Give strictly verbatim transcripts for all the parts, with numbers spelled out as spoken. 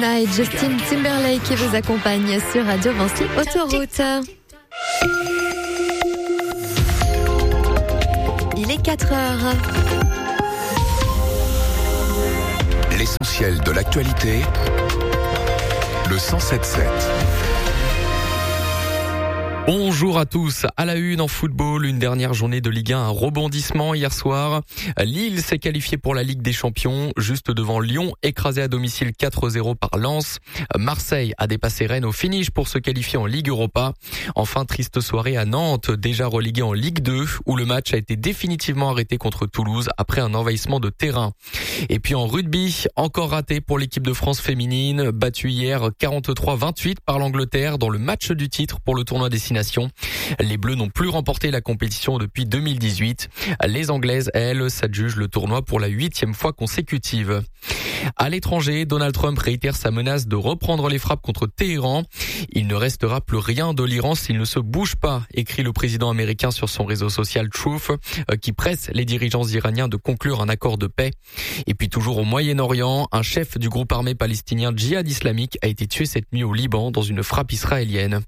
Et Justin Timberlake qui vous accompagne sur Radio Vinci Autoroute. Il est quatre heures. L'essentiel de l'actualité, le cent sept sept. Bonjour à tous. À la une en football, une dernière journée de Ligue un, un rebondissement hier soir. Lille s'est qualifié pour la Ligue des Champions, juste devant Lyon, écrasé à domicile quatre zéro par Lens. Marseille a dépassé Rennes au finish pour se qualifier en Ligue Europa. Enfin, triste soirée à Nantes, déjà relégué en Ligue deux, où le match a été définitivement arrêté contre Toulouse après un envahissement de terrain. Et puis en rugby, encore raté pour l'équipe de France féminine, battue hier quarante-trois vingt-huit par l'Angleterre dans le match du titre pour le tournoi des Nations. Les Bleus n'ont plus remporté la compétition depuis deux mille dix-huit. Les Anglaises, elles, s'adjugent le tournoi pour la huitième fois consécutive. À l'étranger, Donald Trump réitère sa menace de reprendre les frappes contre Téhéran. Il ne restera plus rien de l'Iran s'il ne se bouge pas, écrit le président américain sur son réseau social Truth, qui presse les dirigeants iraniens de conclure un accord de paix. Et puis toujours au Moyen-Orient, un chef du groupe armé palestinien Djihad islamique a été tué cette nuit au Liban dans une frappe israélienne.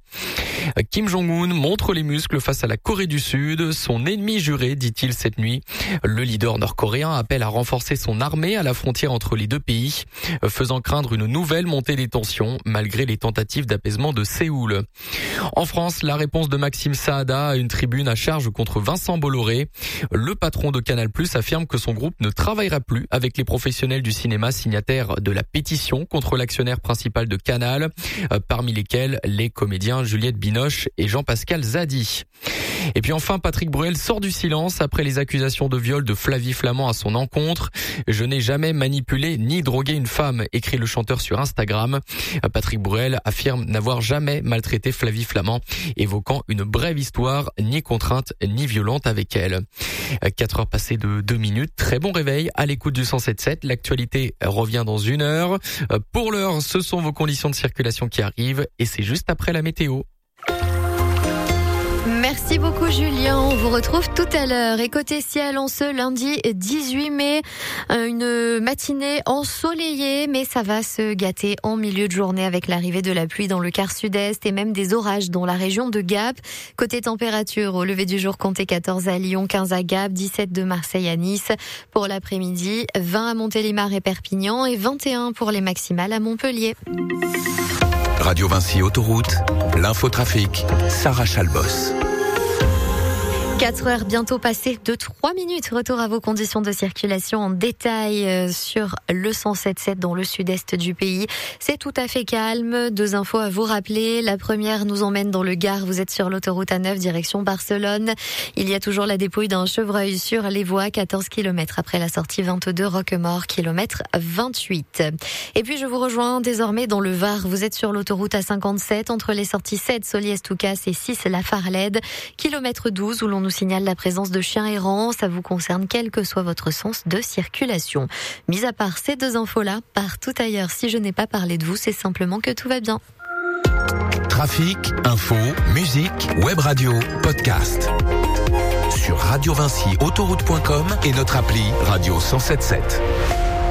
Kim Jong-un montre les muscles face à la Corée du Sud, son ennemi juré, dit-il cette nuit. Le leader nord-coréen appelle à renforcer son armée à la frontière entre les deux pays, faisant craindre une nouvelle montée des tensions malgré les tentatives d'apaisement de Séoul. En France, la réponse de Maxime Saada à une tribune à charge contre Vincent Bolloré. Le patron de Canal+ affirme que son groupe ne travaillera plus avec les professionnels du cinéma signataires de la pétition contre l'actionnaire principal de Canal, parmi lesquels les comédiens Juliette Binoche et Jean-Pascal Zadi. Et puis enfin, Patrick Bruel sort du silence après les accusations de viol de Flavie Flament à son encontre. « Je n'ai jamais manipulé ni drogué une femme », écrit le chanteur sur Instagram. Patrick Bruel affirme n'avoir jamais maltraité Flavie Flament, évoquant une brève histoire ni contrainte ni violente avec elle. quatre heures passées de deux minutes. Très bon réveil à l'écoute du cent sept sept. L'actualité revient dans une heure. Pour l'heure, ce sont vos conditions de circulation qui arrivent et c'est juste après la météo. Merci beaucoup Julien, on vous retrouve tout à l'heure. Et côté ciel, en ce lundi dix-huit mai, une matinée ensoleillée, mais ça va se gâter en milieu de journée avec l'arrivée de la pluie dans le quart sud-est et même des orages dans la région de Gap. Côté température, au lever du jour, comptez quatorze à Lyon, quinze à Gap, dix-sept de Marseille à Nice. Pour l'après-midi, vingt à Montélimar et Perpignan et vingt et un pour les maximales à Montpellier. Radio Vinci Autoroute, l'infotrafic, Sarah Chalbos. quatre heures bientôt passées de trois minutes. Retour à vos conditions de circulation en détail sur le cent sept sept dans le sud-est du pays. C'est tout à fait calme. Deux infos à vous rappeler. La première nous emmène dans le Gard. Vous êtes sur l'autoroute A neuf direction Barcelone. Il y a toujours la dépouille d'un chevreuil sur les voies. quatorze kilomètres après la sortie vingt-deux Roquemort, kilomètre vingt-huit. Et puis je vous rejoins désormais dans le Var. Vous êtes sur l'autoroute A cinquante-sept entre les sorties sept Soliès-Toucas et six La Farlède, kilomètre douze où l'on nous signale la présence de chiens errants. Ça vous concerne quel que soit votre sens de circulation. Mis à part ces deux infos-là, partout ailleurs, si je n'ai pas parlé de vous, c'est simplement que tout va bien. Trafic, info, musique, web radio, podcast. Sur radio vinci autoroute point com et notre appli Radio cent sept sept.